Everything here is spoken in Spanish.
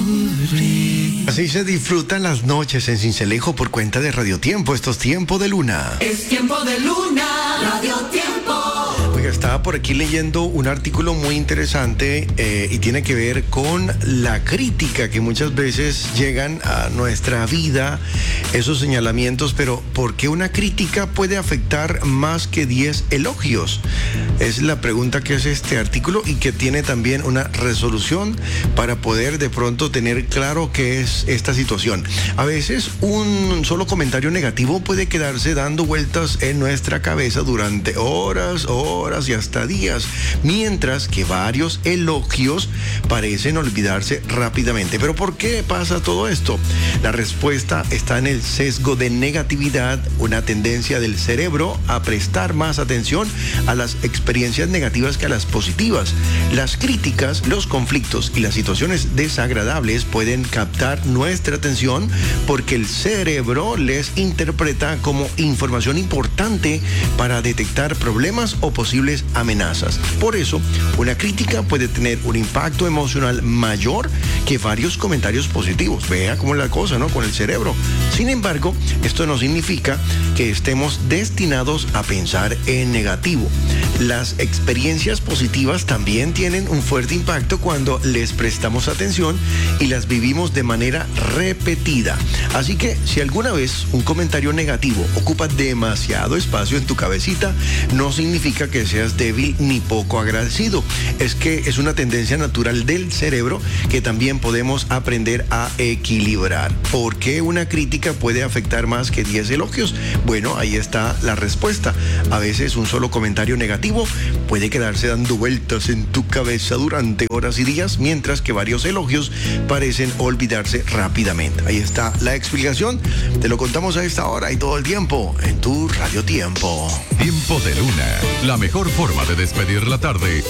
Así se disfrutan las noches en Sincelejo por cuenta de Radio Tiempo. Esto es Tiempo de Luna. Es Tiempo de Luna, Radio Tiempo. Oiga, estaba por aquí leyendo un artículo muy interesante y tiene que ver con la crítica que muchas veces llegan a nuestra vida, esos señalamientos, pero ¿por qué una crítica puede afectar más que 10 elogios? Es la pregunta que hace este artículo y que tiene también una resolución para poder de pronto tener claro qué es esta situación. A veces un solo comentario negativo puede quedarse dando vueltas en nuestra cabeza durante horas y hasta días, mientras que varios elogios parecen olvidarse rápidamente. ¿Pero por qué pasa todo esto? La respuesta está en el sesgo de negatividad, una tendencia del cerebro a prestar más atención a las experiencias negativas que a las positivas. Las críticas, los conflictos y las situaciones desagradables pueden captar nuestra atención porque el cerebro les interpreta como información importante para detectar problemas o posibles amenazas. Por eso, una crítica puede tener un impacto emocional mayor que varios comentarios positivos. Vea cómo es la cosa, ¿no? Con el cerebro. Sin embargo, esto no significa que estemos destinados a pensar en negativo. Las experiencias positivas también tienen un fuerte impacto cuando les prestamos atención y las vivimos de manera repetida. Así que si alguna vez un comentario negativo ocupa demasiado espacio en tu cabecita, no significa que seas débil ni poco agradecido. Es que es una tendencia natural del cerebro que también podemos aprender a equilibrar. ¿Por qué una crítica puede afectar más que 10 elogios? Bueno, ahí está la respuesta. A veces un solo comentario negativo puede quedarse dando vueltas en tu cabeza durante horas y días, mientras que varios elogios parecen olvidarse rápidamente. Ahí está la explicación. Te lo contamos a esta hora y todo el tiempo en tu Radio Tiempo. Tiempo de Luna, la mejor forma de despedir la tarde.